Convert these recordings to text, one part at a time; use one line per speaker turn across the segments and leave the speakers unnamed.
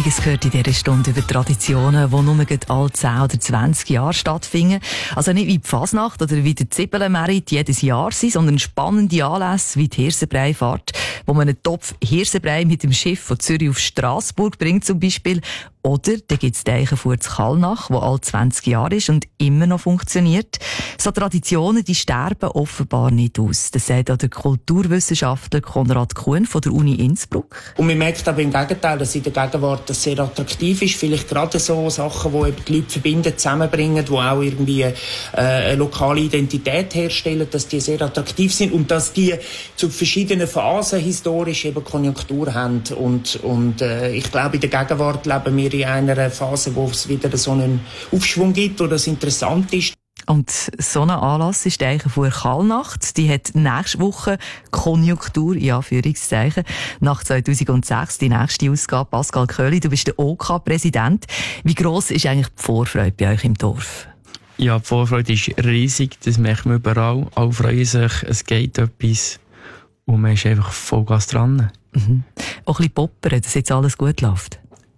Einiges gehört in dieser Stunde über Traditionen, die nur alle 10 oder 20 Jahre stattfinden. Also nicht wie die Fasnacht oder wie der Zibbelenmerit jedes Jahr sind, sondern spannende Anlässe wie die Hirsenbreifahrt, wo man einen Topf Hirsenbrei mit dem Schiff von Zürich auf Straßburg bringt zum Beispiel. Oder da gibt es die Eichenfuhr zu Kallnach, die alle 20 Jahre ist und immer noch funktioniert. So Traditionen, die sterben offenbar nicht aus. Das sagt auch der Kulturwissenschaftler Konrad Kuhn von der Uni Innsbruck.
Und man merkt aber im Gegenteil, dass in der Gegenwart das sehr attraktiv ist. Vielleicht gerade so Sachen, die eben die Leute verbinden, zusammenbringen, die auch irgendwie eine lokale Identität herstellen, dass die sehr attraktiv sind und dass die zu verschiedenen Phasen historisch eben Konjunktur haben. Und ich glaube, in der Gegenwart leben wir in einer Phase, wo es wieder so einen Aufschwung gibt, wo das interessant ist.
Und so ein Anlass ist die Eichenfuhr Kallnacht. Die hat nächste Woche Konjunktur, in Anführungszeichen. Nach 2006 die nächste Ausgabe. Pascal Köhli, du bist der OK-Präsident. Wie gross ist eigentlich die Vorfreude bei euch im Dorf?
Ja, die Vorfreude ist riesig. Das merkt man überall. Alle freuen sich, es geht etwas. Und man ist einfach Vollgas dran.
Mhm. Auch ein bisschen poppern, dass jetzt alles gut läuft.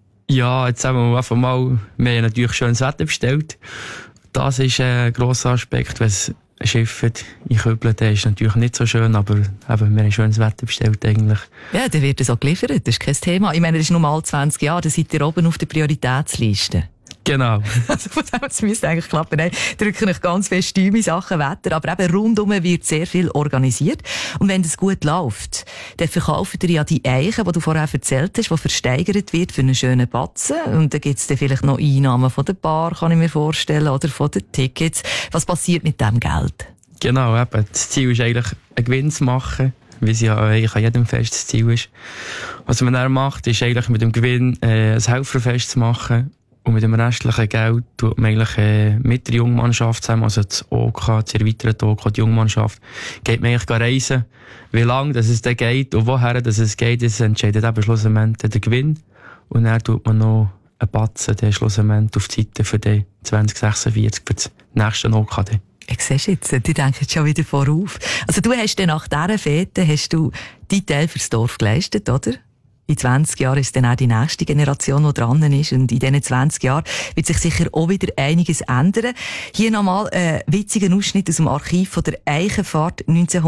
Ja, jetzt haben wir einfach mal, wir haben natürlich schönes Wetter bestellt. Das ist ein grosser Aspekt, wenn es schifft, einkübelt, dann ist natürlich nicht so schön, aber eben, wir haben schönes Wetter bestellt eigentlich.
Ja, dann wird es auch geliefert, das ist kein Thema. Ich meine, das ist nur mal 20 Jahre, da seid ihr oben auf der Prioritätsliste.
Genau.
Also von dem her müsste eigentlich klappen. Nein, drücken euch ganz fest Stüme in Sachen Wetter, aber eben rundum wird sehr viel organisiert. Und wenn das gut läuft, dann verkauft ihr ja die Eichen, die du vorher erzählt hast, die versteigert wird für einen schönen Batzen. Und dann gibt es dann vielleicht noch Einnahmen von der Bar, kann ich mir vorstellen, oder von den Tickets. Was passiert mit dem Geld?
Genau, eben. Das Ziel ist eigentlich, einen Gewinn zu machen, wie es ja eigentlich an jedem Fest das Ziel ist. Was man dann macht, ist eigentlich mit dem Gewinn ein Helferfest zu machen. Und mit dem restlichen Geld tut man eigentlich mit der Jungmannschaft zusammen, also das OK, das erweiterte OK, die Jungmannschaft, geht man eigentlich reisen. Wie lange das es dann geht und woher das es geht, das entscheidet eben schlussendlich der Gewinn. Und dann tut man noch einen Batzen schlussendlich auf die Seite für den 2046, für das nächste OK.
Ich sehe jetzt, die denken jetzt schon wieder vorauf. Also du hast dann nach dieser Fete, hast du deinen Teil fürs Dorf geleistet, oder? In 20 Jahren ist dann auch die nächste Generation, die dran ist. Und in diesen 20 Jahren wird sich sicher auch wieder einiges ändern. Hier nochmal ein witziger Ausschnitt aus dem Archiv von der Eichenfahrt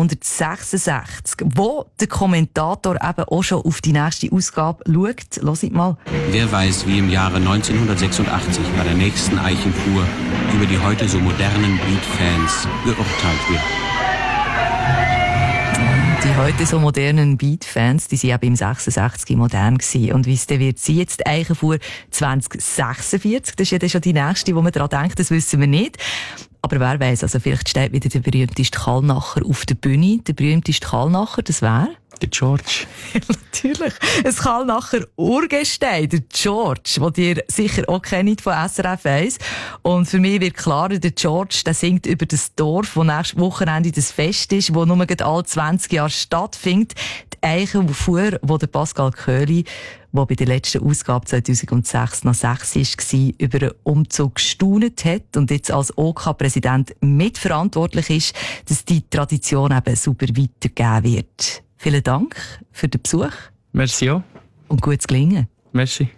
1966, wo der Kommentator eben auch schon auf die nächste Ausgabe schaut. Hört mal.
Wer weiß, wie im Jahre 1986 bei der nächsten Eichenfuhr über die heute so modernen Beat-Fans geurteilt wird.
Die heute so modernen Beat-Fans, die sind eben im 66 modern gewesen. Und wie es dann wird sein, jetzt die Eichenfuhr 2046, das ist ja dann schon die nächste, wo man daran denkt, das wissen wir nicht. Aber wer weiss, also vielleicht steht wieder der berühmteste Kallnacher auf der Bühne. Der berühmteste Kallnacher, das wäre?
Der George.
Natürlich. Ein Kallnacher Urgestein, der George, den ihr sicher auch kennt von SRF 1. Und für mich wird klarer, der George, der singt über das Dorf, wo nächstes Wochenende das Fest ist, wo nur alle 20 Jahre stattfindet. Die Eichenfuhr, wo der Pascal Köhli, der bei der letzten Ausgabe 2006 noch 6 war, über einen Umzug gestaunet hat und jetzt als OK-Präsident mitverantwortlich ist, dass die Tradition eben super weitergegeben wird. Vielen Dank für den Besuch.
Merci auch.
Und gutes Gelingen.
Merci.